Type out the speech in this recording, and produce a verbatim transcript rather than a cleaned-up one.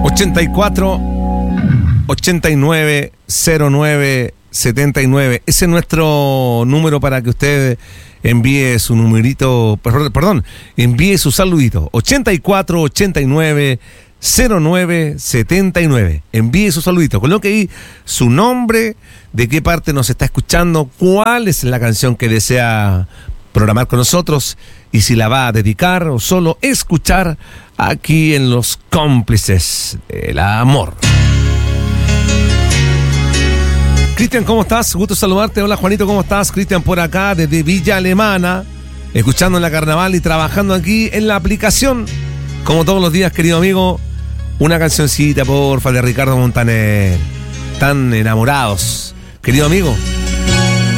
ochenta y cuatro, ochenta y nueve, cero nueve, setenta y nueve. Ese es nuestro número para que usted envíe su numerito, perdón, envíe su saludito. ochenta y cuatro, ochenta y nueve, cero nueve, setenta y nueve. Envíe su saludito. Coloque ahí su nombre, de qué parte nos está escuchando, cuál es la canción que desea programar con nosotros y si la va a dedicar o solo escuchar aquí en Los Cómplices del Amor. Cristian, ¿cómo estás? Gusto saludarte. Hola, Juanito, ¿cómo estás? Cristian por acá, desde Villa Alemana, escuchando en la Carnaval y trabajando aquí en la aplicación. Como todos los días, querido amigo, una cancioncita, porfa, de Ricardo Montaner. Tan enamorados. Querido amigo,